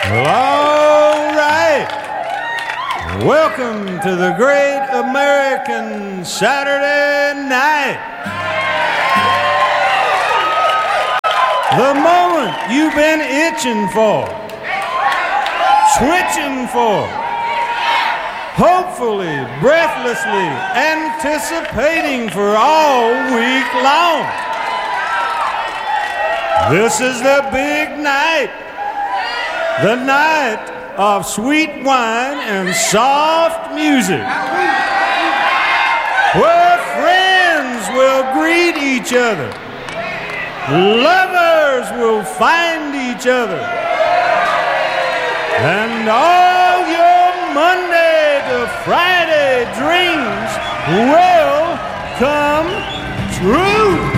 Well, all right. Welcome to the Great American Saturday Night. The moment you've been itching for, switching for, hopefully, breathlessly anticipating for all week long. This is the big night. The night of sweet wine and soft music, where friends will greet each other, lovers will find each other, and all your Monday to Friday dreams will come true.